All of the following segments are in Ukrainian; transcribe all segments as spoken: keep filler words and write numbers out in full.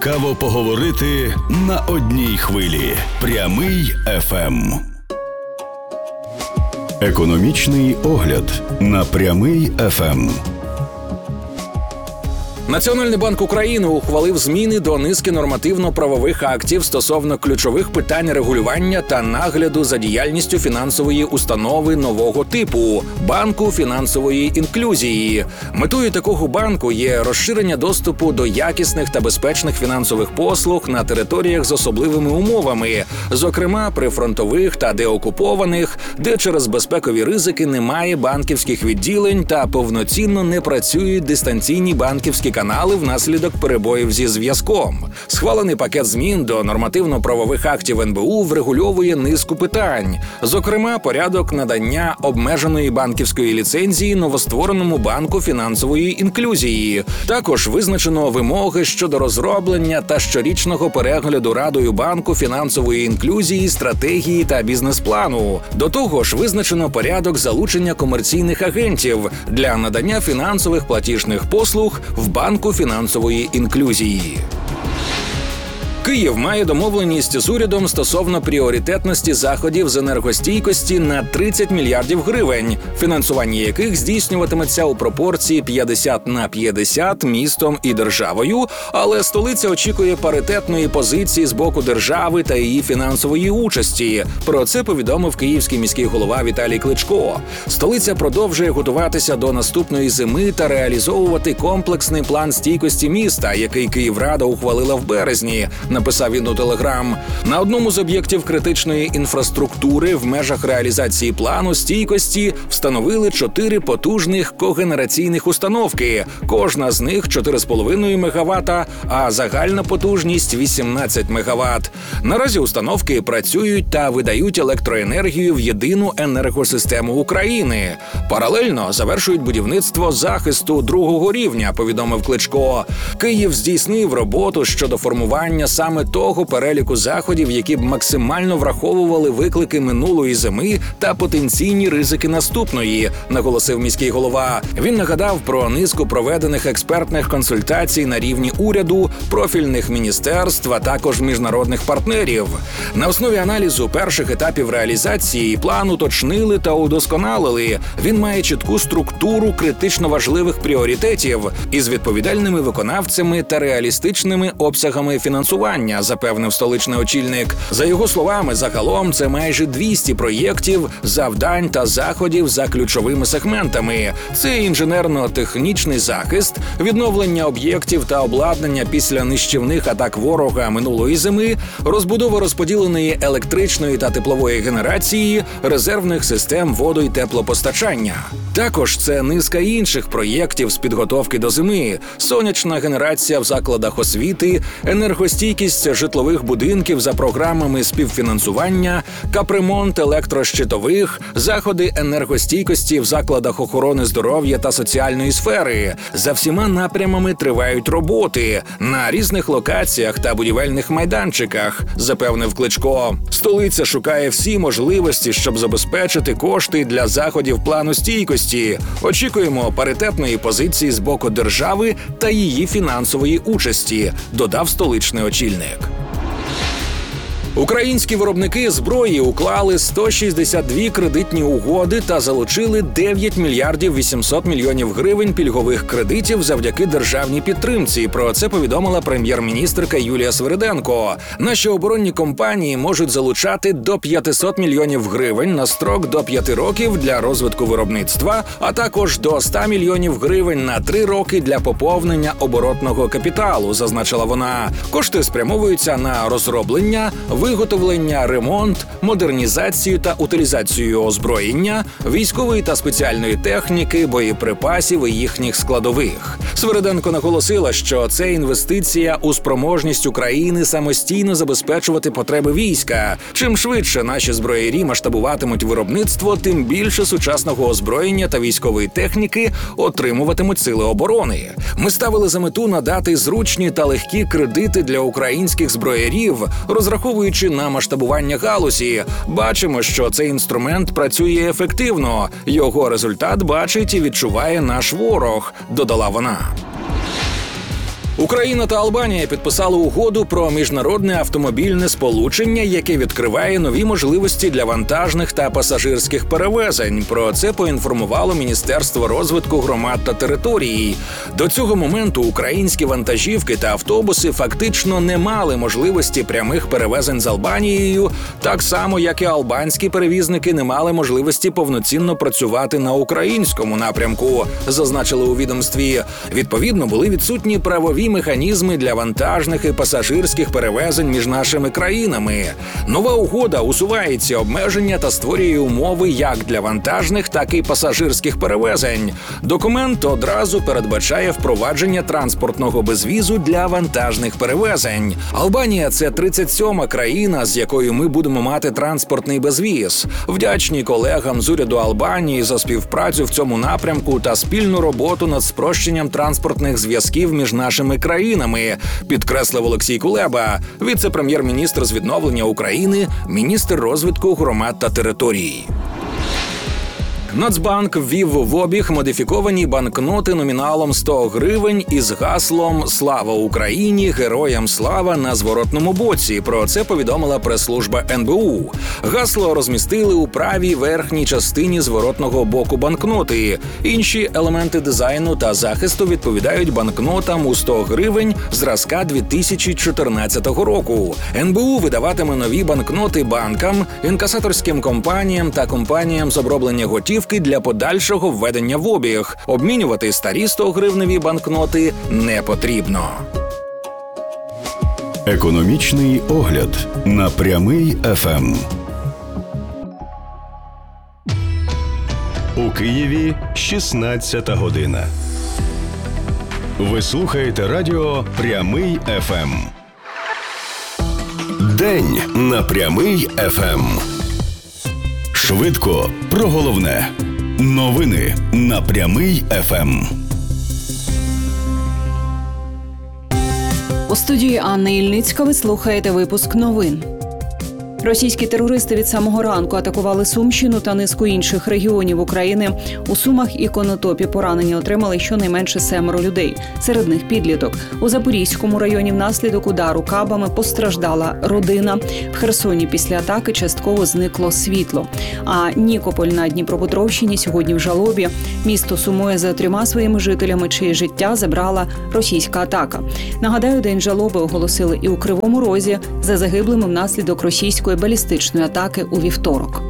Каво поговорити на одній хвилі. Прямий еф ем. Економічний огляд на Прямий еф ем. Національний банк України ухвалив зміни до низки нормативно-правових актів стосовно ключових питань регулювання та нагляду за діяльністю фінансової установи нового типу – банку фінансової інклюзії. Метою такого банку є розширення доступу до якісних та безпечних фінансових послуг на територіях з особливими умовами, зокрема прифронтових та деокупованих, де через безпекові ризики немає банківських відділень та повноцінно не працюють дистанційні банківські канали внаслідок перебоїв зі зв'язком. Схвалений пакет змін до нормативно-правових актів ен бе у врегульовує низку питань, зокрема порядок надання обмеженої банківської ліцензії новоствореному банку фінансової інклюзії. Також визначено вимоги щодо розроблення та щорічного перегляду Радою банку фінансової інклюзії, стратегії та бізнес-плану. До того ж, визначено порядок залучення комерційних агентів для надання фінансових платіжних послуг в банку фінансової інклюзії. Київ має домовленість з урядом стосовно пріоритетності заходів з енергостійкості на тридцять мільярдів гривень, фінансування яких здійснюватиметься у пропорції п'ятдесят на п'ятдесят містом і державою, але столиця очікує паритетної позиції з боку держави та її фінансової участі. Про це повідомив київський міський голова Віталій Кличко. Столиця продовжує готуватися до наступної зими та реалізовувати комплексний план стійкості міста, який Київрада ухвалила в березні, написав він у Телеграм. На одному з об'єктів критичної інфраструктури в межах реалізації плану стійкості встановили чотири потужних когенераційних установки. Кожна з них чотири з половиною мегаватта, а загальна потужність вісімнадцять мегаватт. Наразі установки працюють та видають електроенергію в єдину енергосистему України. Паралельно завершують будівництво захисту другого рівня, повідомив Кличко. Київ здійснив роботу щодо формування саме того переліку заходів, які б максимально враховували виклики минулої зими та потенційні ризики наступної, наголосив міський голова. Він нагадав про низку проведених експертних консультацій на рівні уряду, профільних міністерств, а також міжнародних партнерів. На основі аналізу перших етапів реалізації план уточнили та удосконалили. Він має чітку структуру критично важливих пріоритетів із відповідальними виконавцями та реалістичними обсягами фінансування, запевнив столичний очільник. За його словами, загалом це майже двісті проєктів, завдань та заходів за ключовими сегментами. Це інженерно-технічний захист, відновлення об'єктів та обладнання після нищівних атак ворога минулої зими, розбудова розподіленої електричної та теплової генерації, резервних систем водо- і теплопостачання. Також це низка інших проєктів з підготовки до зими, сонячна генерація в закладах освіти, енергостійкість житлових будинків за програмами співфінансування, капремонт електрощитових, заходи енергостійкості в закладах охорони здоров'я та соціальної сфери. За всіма напрямами тривають роботи на різних локаціях та будівельних майданчиках, запевнив Кличко. Столиця шукає всі можливості, щоб забезпечити кошти для заходів плану стійкості. Очікуємо паритетної позиції з боку держави та її фінансової участі, додав столичний очільник. Українські виробники зброї уклали сто шістдесят дві кредитні угоди та залучили дев'ять мільярдів вісімсот мільйонів гривень пільгових кредитів завдяки державній підтримці. Про це повідомила прем'єр-міністерка Юлія Свириденко. Наші оборонні компанії можуть залучати до п'ятсот мільйонів гривень на строк до п'яти років для розвитку виробництва, а також до ста мільйонів гривень на три роки для поповнення оборотного капіталу, зазначила вона. Кошти спрямовуються на розроблення, виготовлення, ремонт, модернізацію та утилізацію озброєння, військової та спеціальної техніки, боєприпасів і їхніх складових. Свириденко наголосила, що це інвестиція у спроможність України самостійно забезпечувати потреби війська. Чим швидше наші зброярі масштабуватимуть виробництво, тим більше сучасного озброєння та військової техніки отримуватимуть сили оборони. Ми ставили за мету надати зручні та легкі кредити для українських зброярів, розраховуючи на масштабування галузі. Бачимо, що цей інструмент працює ефективно. Його результат бачить і відчуває наш ворог, додала вона. Україна та Албанія підписали угоду про міжнародне автомобільне сполучення, яке відкриває нові можливості для вантажних та пасажирських перевезень. Про це поінформувало Міністерство розвитку громад та територій. До цього моменту українські вантажівки та автобуси фактично не мали можливості прямих перевезень з Албанією, так само, як і албанські перевізники не мали можливості повноцінно працювати на українському напрямку, зазначили у відомстві. Відповідно, були відсутні правові механізми для вантажних і пасажирських перевезень між нашими країнами. Нова угода усуває ці обмеження та створює умови як для вантажних, так і пасажирських перевезень. Документ одразу передбачає впровадження транспортного безвізу для вантажних перевезень. Албанія – це тридцять сьома країна, з якою ми будемо мати транспортний безвіз. Вдячні колегам з уряду Албанії за співпрацю в цьому напрямку та спільну роботу над спрощенням транспортних зв'язків між нашими країнами, підкреслив Олексій Кулеба, віце-прем'єр-міністр з відновлення України, міністр розвитку громад та територій. Нацбанк ввів в обіг модифіковані банкноти номіналом сто гривень із гаслом «Слава Україні! Героям слава!» на зворотному боці. Про це повідомила прес-служба ен бе у. Гасло розмістили у правій верхній частині зворотного боку банкноти. Інші елементи дизайну та захисту відповідають банкнотам у сто гривень зразка дві тисячі чотирнадцятого року. ен бе у видаватиме нові банкноти банкам, інкасаторським компаніям та компаніям з оброблення готівки для подальшого введення в обіг. Обмінювати старі сто-гривневі банкноти не потрібно. Економічний огляд на Прямий еф ем. У Києві шістнадцята година. Ви слухаєте радіо Прямий еф ем. День на Прямий еф ем. Швидко про головне. Новини на Прямий еф ем. У студії Анна Ільницька ви слухаєте випуск новин. Російські терористи від самого ранку атакували Сумщину та низку інших регіонів України. У Сумах і Конотопі поранення отримали щонайменше семеро людей. Серед них підліток. У Запорізькому районі внаслідок удару кабами постраждала родина. В Херсоні після атаки частково зникло світло. А Нікополь на Дніпропетровщині сьогодні в жалобі. Місто сумує за трьома своїми жителями, чиє життя забрала російська атака. Нагадаю, день жалоби оголосили і у Кривому Розі за загиблими внаслідок російської балістичної атаки у вівторок.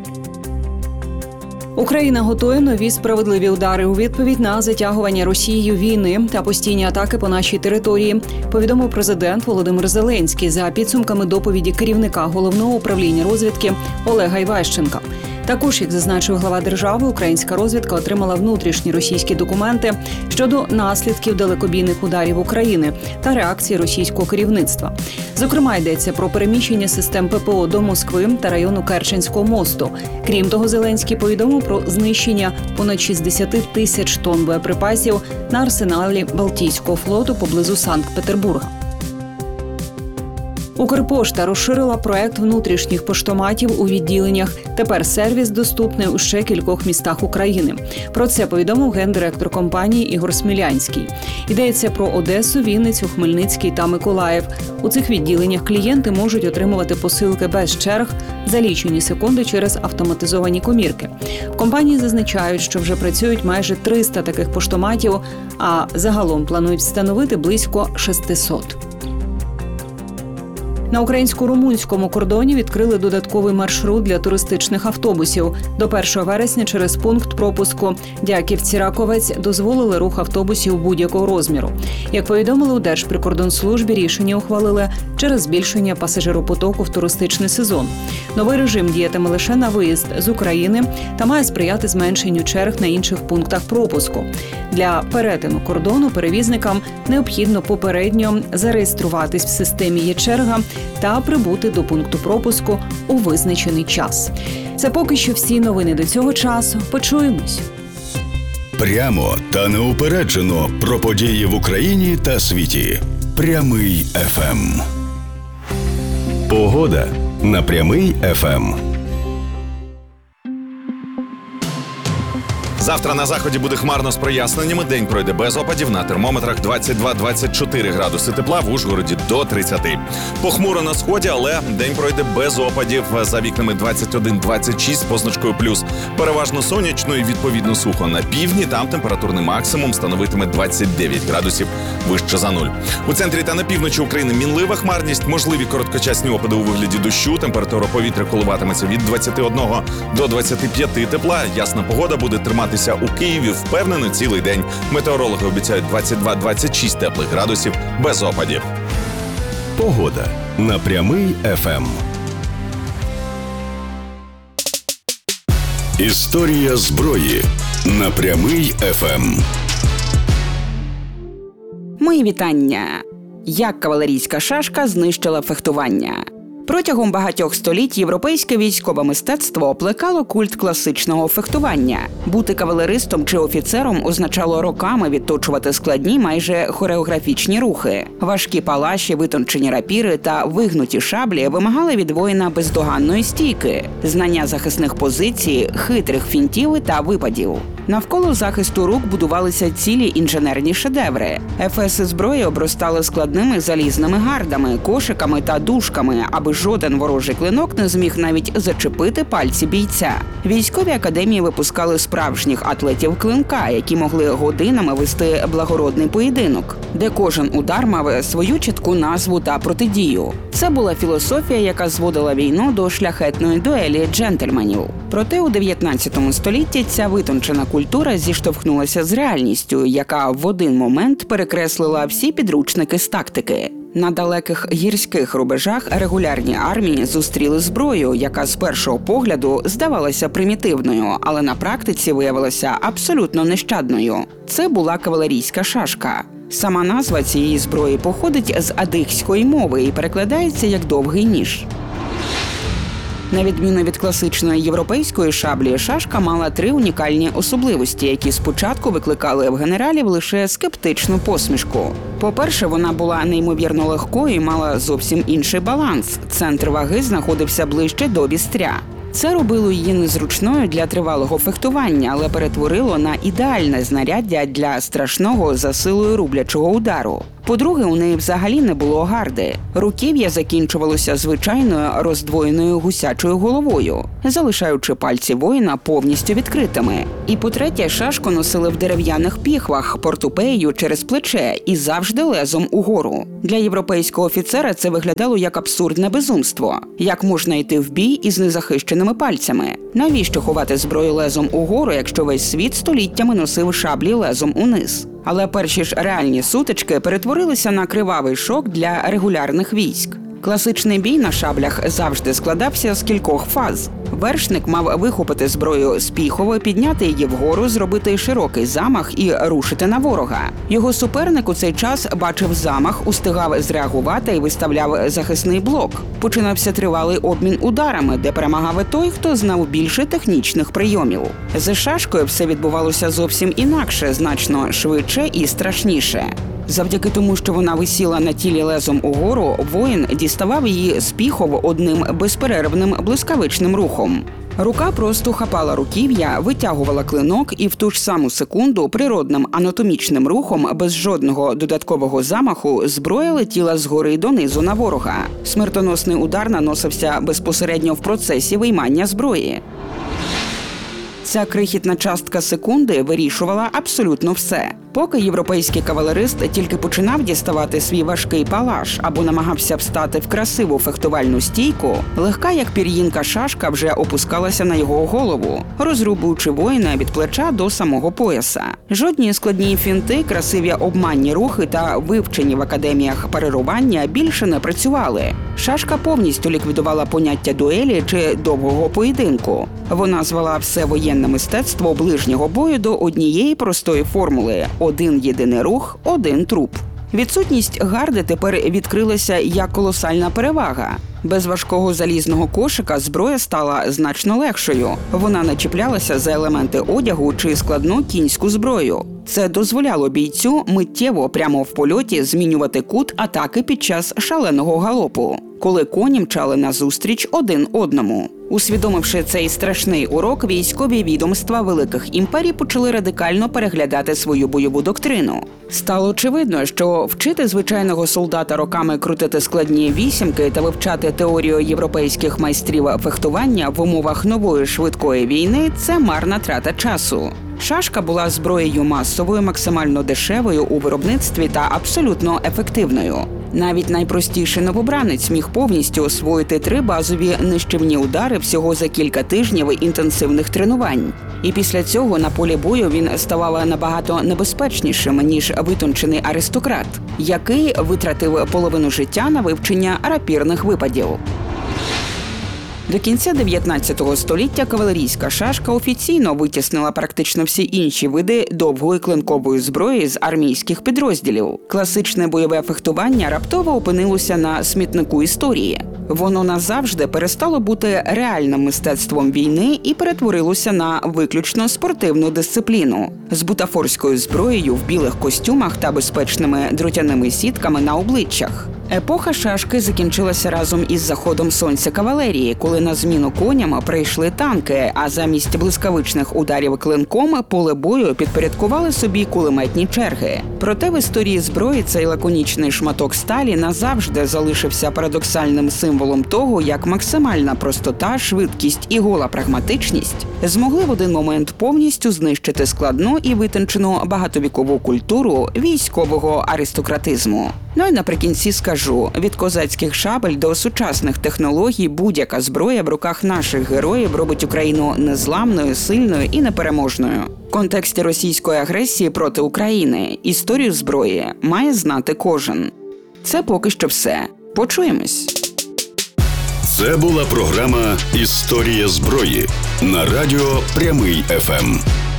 Україна готує нові справедливі удари у відповідь на затягування Росією війни та постійні атаки по нашій території, повідомив президент Володимир Зеленський за підсумками доповіді керівника Головного управління розвідки Олега Іващенка. Також, як зазначив глава держави, українська розвідка отримала внутрішні російські документи щодо наслідків далекобійних ударів України та реакції російського керівництва. Зокрема, йдеться про переміщення систем пе пе о до Москви та району Керченського мосту. Крім того, Зеленський повідомив про знищення понад шістдесят тисяч тонн боєприпасів на арсеналі Балтійського флоту поблизу Санкт-Петербурга. Укрпошта розширила проект внутрішніх поштоматів у відділеннях. Тепер сервіс доступний у ще кількох містах України. Про це повідомив гендиректор компанії Ігор Смілянський. Йдеться про Одесу, Вінницю, Хмельницький та Миколаїв. У цих відділеннях клієнти можуть отримувати посилки без черг за лічені секунди через автоматизовані комірки. В компанії зазначають, що вже працюють майже триста таких поштоматів, а загалом планують встановити близько шістсот. На українсько-румунському кордоні відкрили додатковий маршрут для туристичних автобусів. До першого вересня через пункт пропуску Дяківці-Раковець дозволили рух автобусів будь-якого розміру. Як повідомили у Держприкордонслужбі, рішення ухвалили через збільшення пасажиропотоку в туристичний сезон. Новий режим діятиме лише на виїзд з України та має сприяти зменшенню черг на інших пунктах пропуску. Для перетину кордону перевізникам необхідно попередньо зареєструватись в системі «Є-черга» та прибути до пункту пропуску у визначений час. Це поки що всі новини до цього часу. Почуємось. Прямо та неупереджено про події в Україні та світі. Прямий еф ем. Погода на Прямий еф ем. Завтра на заході буде хмарно з проясненнями. День пройде без опадів. На термометрах двадцять два - двадцять чотири градуси тепла, в Ужгороді до тридцяти. Похмуро на сході, але день пройде без опадів. За вікнами двадцять один - двадцять шість з позначкою плюс. Переважно сонячно і відповідно сухо. На півдні там температурний максимум становитиме двадцять дев'ять градусів вище за нуль. У центрі та на півночі України мінлива хмарність, можливі короткочасні опади у вигляді дощу. Температура повітря коливатиметься від двадцяти одного до двадцяти п'яти тепла. Ясна погода буде триматися у Києві впевнено цілий день. Метеорологи обіцяють двадцять два - двадцять шість теплих градусів без опадів. Погода на Прямий еф ем. Історія зброї на Прямий еф ем. Мої вітання. Як кавалерійська шашка знищила фехтування. Протягом багатьох століть європейське військове мистецтво плекало культ класичного фехтування. Бути кавалеристом чи офіцером означало роками відточувати складні, майже хореографічні рухи. Важкі палаші, витончені рапіри та вигнуті шаблі вимагали від воїна бездоганної стійки, знання захисних позицій, хитрих фінтів та випадів. Навколо захисту рук будувалися цілі інженерні шедеври. Ефеси зброї обростали складними залізними гардами, кошиками та дужками, аби жоден ворожий клинок не зміг навіть зачепити пальці бійця. Військові академії випускали справжніх атлетів клинка, які могли годинами вести благородний поєдинок, де кожен удар мав свою чітку назву та протидію. Це була філософія, яка зводила війну до шляхетної дуелі джентльменів. Проте у дев'ятнадцятому столітті ця витончена культура зіштовхнулася з реальністю, яка в один момент перекреслила всі підручники з тактики. На далеких гірських рубежах регулярні армії зустріли зброю, яка з першого погляду здавалася примітивною, але на практиці виявилася абсолютно нещадною. Це була кавалерійська шашка. Сама назва цієї зброї походить з адихської мови і перекладається як «довгий ніж». На відміну від класичної європейської шаблі, шашка мала три унікальні особливості, які спочатку викликали в генералів лише скептичну посмішку. По-перше, вона була неймовірно легкою і мала зовсім інший баланс. Центр ваги знаходився ближче до вістря. Це робило її незручною для тривалого фехтування, але перетворило на ідеальне знаряддя для страшного за силою рублячого удару. По-друге, у неї взагалі не було гарди. Руків'я закінчувалося звичайною роздвоєною гусячою головою, залишаючи пальці воїна повністю відкритими. І по-третє, шашку носили в дерев'яних піхвах, портупеєю через плече і завжди лезом угору. Для європейського офіцера це виглядало як абсурдне безумство. Як можна йти в бій із незахищеними пальцями? Навіщо ховати зброю лезом угору, якщо весь світ століттями носив шаблі лезом униз? Але перші ж реальні сутички перетворилися на кривавий шок для регулярних військ. Класичний бій на шаблях завжди складався з кількох фаз. Вершник мав вихопити зброю з піхови, підняти її вгору, зробити широкий замах і рушити на ворога. Його суперник у цей час бачив замах, устигав зреагувати і виставляв захисний блок. Починався тривалий обмін ударами, де перемагав той, хто знав більше технічних прийомів. За шашкою все відбувалося зовсім інакше, значно швидше і страшніше. Завдяки тому, що вона висіла на тілі лезом угору, воїн діставав її з піхов одним безперервним блискавичним рухом. Рука просто хапала руків'я, витягувала клинок і в ту ж саму секунду природним анатомічним рухом, без жодного додаткового замаху, зброя летіла згори донизу на ворога. Смертоносний удар наносився безпосередньо в процесі виймання зброї. Ця крихітна частка секунди вирішувала абсолютно все. Поки європейський кавалерист тільки починав діставати свій важкий палаш або намагався встати в красиву фехтувальну стійку, легка як пір'їнка шашка вже опускалася на його голову, розрубуючи воїна від плеча до самого пояса. Жодні складні фінти, красиві обманні рухи та вивчені в академіях парирування більше не працювали. Шашка повністю ліквідувала поняття дуелі чи довгого поєдинку. Вона звела все воєнне мистецтво ближнього бою до однієї простої формули – один єдиний рух, один труп. Відсутність гарди тепер відкрилася як колосальна перевага. Без важкого залізного кошика зброя стала значно легшою. Вона не чіплялася за елементи одягу чи складну кінську зброю. Це дозволяло бійцю миттєво прямо в польоті змінювати кут атаки під час шаленого галопу, коли коні мчали назустріч один одному. Усвідомивши цей страшний урок, військові відомства великих імперій почали радикально переглядати свою бойову доктрину. Стало очевидно, що вчити звичайного солдата роками крутити складні вісімки та вивчати теорію європейських майстрів фехтування в умовах нової швидкої війни – це марна трата часу. Шашка була зброєю масовою, максимально дешевою у виробництві та абсолютно ефективною. Навіть найпростіший новобранець міг повністю освоїти три базові нищівні удари всього за кілька тижнів інтенсивних тренувань. І після цього на полі бою він ставав набагато небезпечнішим, ніж витончений аристократ, який витратив половину життя на вивчення рапірних випадів. До кінця дев'ятнадцятого століття кавалерійська шашка офіційно витіснила практично всі інші види довгої клинкової зброї з армійських підрозділів. Класичне бойове фехтування раптово опинилося на смітнику історії. Воно назавжди перестало бути реальним мистецтвом війни і перетворилося на виключно спортивну дисципліну з бутафорською зброєю в білих костюмах та безпечними дротяними сітками на обличчях. Епоха шашки закінчилася разом із заходом сонця кавалерії, коли на зміну коням прийшли танки, а замість блискавичних ударів клинком поле бою підпорядкували собі кулеметні черги. Проте в історії зброї цей лаконічний шматок сталі назавжди залишився парадоксальним символом того, як максимальна простота, швидкість і гола прагматичність змогли в один момент повністю знищити складну і витончену багатовікову культуру військового аристократизму. Ну і наприкінці скажу, від козацьких шабель до сучасних технологій будь-яка зброя в руках наших героїв робить Україну незламною, сильною і непереможною. В контексті російської агресії проти України історію зброї має знати кожен. Це поки що все. Почуємось. Це була програма «Історія зброї» на радіо Прямий еф ем.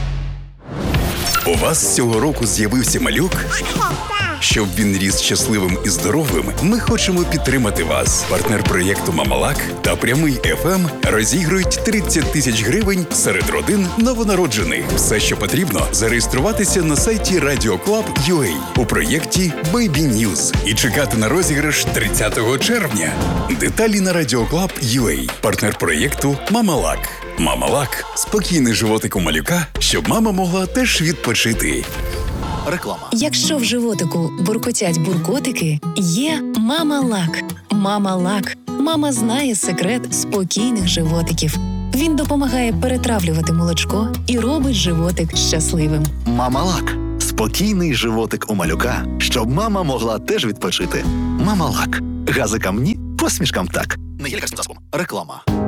У вас цього року з'явився малюк? Щоб він ріс щасливим і здоровим, ми хочемо підтримати вас. Партнер проєкту «Мамалак» та «Прямий еф ем» розігрують тридцять тисяч гривень серед родин новонароджених. Все, що потрібно – зареєструватися на сайті радіо клаб крапка ю а у проєкті «Бейбі Ньюз» і чекати на розіграш тридцятого червня. Деталі на радіо клаб крапка ю а. Партнер проєкту «Мамалак». «Мамалак» – спокійний животик у малюка, щоб мама могла теж відпочити. Реклама. Якщо в животику буркотять буркотики, є Мамалак. Мамалак. Мама знає секрет спокійних животиків. Він допомагає перетравлювати молочко і робить животик щасливим. Мамалак. Спокійний животик у малюка, щоб мама могла теж відпочити. Мамалак. Газикам ні, посмішкам так. Не є лікарським засобом. Реклама.